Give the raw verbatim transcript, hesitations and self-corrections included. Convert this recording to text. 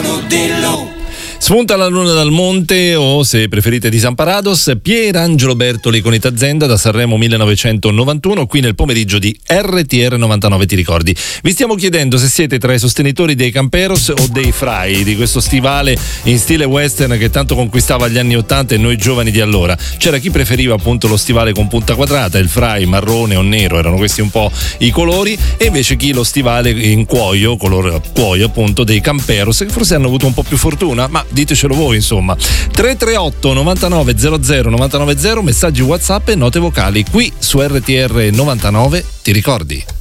dillo, dillo. Spunta la luna dal monte, o se preferite di San Parados, Pierangelo Bertoli con Itazenda da Sanremo millenovecentonovantuno, qui nel pomeriggio di R T R novantanove, ti ricordi. Vi stiamo chiedendo se siete tra i sostenitori dei Camperos o dei Frai, di questo stivale in stile western che tanto conquistava gli anni ottanta e noi giovani di allora. C'era chi preferiva appunto lo stivale con punta quadrata, il Frai marrone o nero, erano questi un po' i colori, e invece chi lo stivale in cuoio, color cuoio appunto, dei Camperos, che forse hanno avuto un po' più fortuna, ma ditecelo voi insomma. Tre tre otto novantanove zero zero novantanove zero, messaggi WhatsApp e note vocali qui su R T R novantanove, ti ricordi?